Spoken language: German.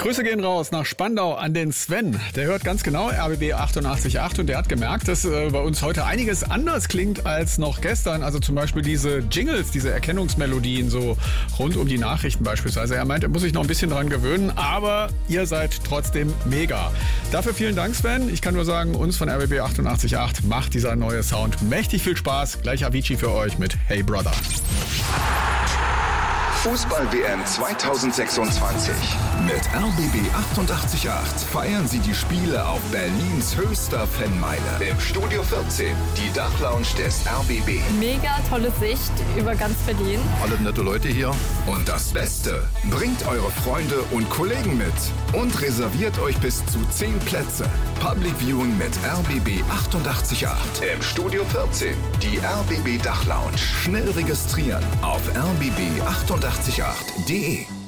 Grüße gehen raus nach Spandau an den Sven. Der hört ganz genau RBB 88.8 und der hat gemerkt, dass bei uns heute einiges anders klingt als noch gestern. Also zum Beispiel diese Jingles, diese Erkennungsmelodien so rund um die Nachrichten beispielsweise. Er meint, er muss sich noch ein bisschen dran gewöhnen, aber ihr seid trotzdem mega. Dafür vielen Dank, Sven. Ich kann nur sagen, uns von RBB 88.8 macht dieser neue Sound mächtig viel Spaß. Gleich Avicii für euch mit Hey Brother. Fußball-WM 2026. Mit RBB 88.8 feiern Sie die Spiele auf Berlins höchster Fanmeile. Im Studio 14, die Dachlounge des RBB. Mega tolle Sicht über ganz Berlin. Alle nette Leute hier. Und das Beste, bringt eure Freunde und Kollegen mit und reserviert euch bis zu 10 Plätze. Public Viewing mit RBB 88.8. Im Studio 14, die RBB Dachlounge. Schnell registrieren auf rbb888.de.